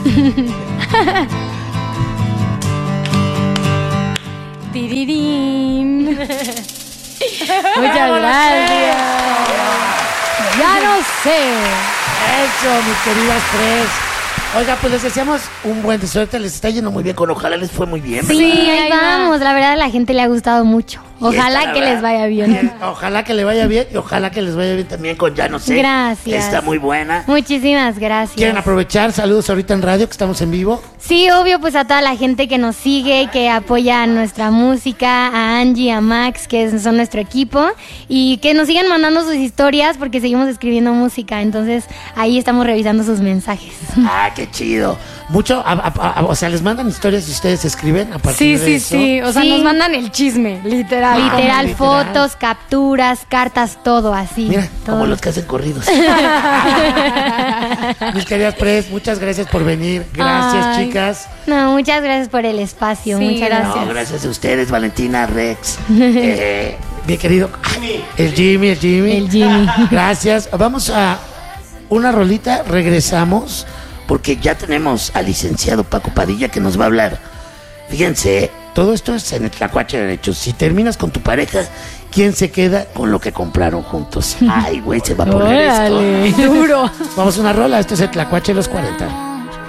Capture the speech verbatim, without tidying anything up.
Tirirín. Muchas gracias. Ya no sé. Eso, mis queridas tres. Oiga, pues les deseamos un buen suerte. Les está yendo muy bien con Ojalá les fue muy bien, ¿verdad? Sí, ahí vamos. La verdad, a la gente le ha gustado mucho. Ojalá esta, que verdad, les vaya bien. Ojalá que le vaya bien y ojalá que les vaya bien también con Ya no sé. Gracias. Está muy buena. Muchísimas gracias. ¿Quieren aprovechar? Saludos ahorita en radio, que estamos en vivo. Sí, obvio, pues a toda la gente que nos sigue, que apoya nuestra música, a Angie, a Max, que son nuestro equipo, y que nos sigan mandando sus historias porque seguimos escribiendo música, entonces ahí estamos revisando sus mensajes. Ah, qué chido. Mucho, a, a, a, o sea, les mandan historias y ustedes escriben a partir Sí, de sí, eso. sí. O sea, Sí. nos mandan el chisme, literal. Ah, Literal, literal. fotos, capturas, cartas, todo así. Mira, todo. como los que hacen corridos. Mis queridas Pres, muchas gracias por venir. Gracias, Ay. chicas. No, muchas gracias por el espacio, Sí, muchas gracias. gracias. No, gracias a ustedes, Valentina, Rex. Eh, mi querido. El Jimmy, el Jimmy. El Jimmy. Gracias. Vamos a una rolita, regresamos, porque ya tenemos al licenciado Paco Padilla que nos va a hablar. Fíjense, todo esto es en el Tlacuache Derecho. Si terminas con tu pareja, ¿quién se queda con lo que compraron juntos? Ay, güey, se va a poner Órale, esto. duro. Vamos a una rola, esto es el Tlacuache de los cuarenta.